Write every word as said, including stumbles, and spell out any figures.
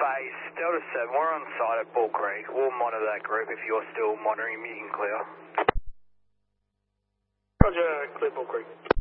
Base, Delta seven, we're on site at Bull Creek. We'll monitor that group if you're still monitoring, you can clear. Roger, clear Bull Creek.